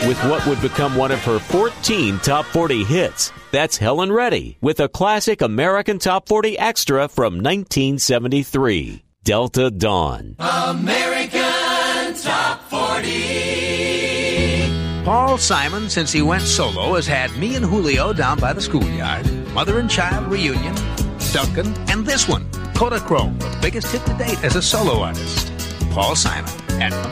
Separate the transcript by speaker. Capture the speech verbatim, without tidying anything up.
Speaker 1: with what would become one of her fourteen Top forty hits. That's Helen Reddy with a classic American Top forty extra from nineteen seventy-three, Delta Dawn.
Speaker 2: American Top forty.
Speaker 3: Paul Simon, since he went solo, has had Me and Julio Down by the Schoolyard, Mother and Child Reunion, Duncan, and this one, Kodachrome, the biggest hit to date as a solo artist. Paul Simon at